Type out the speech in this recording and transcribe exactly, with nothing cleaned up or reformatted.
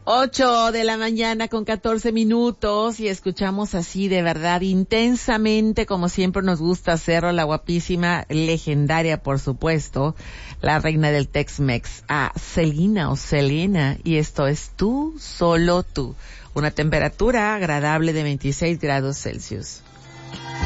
Ocho de la mañana con catorce minutos y escuchamos así de verdad intensamente, como siempre nos gusta hacerlo, la guapísima, legendaria por supuesto, la reina del Tex-Mex, a Selena o Selena, y esto es Tú, Solo Tú, una temperatura agradable de veintiséis grados Celsius.